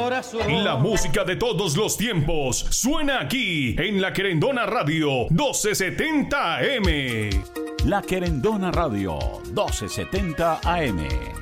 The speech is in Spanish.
corazón. La música de todos los tiempos suena aquí en La Querendona Radio 1270 AM. La Querendona Radio 1270 AM.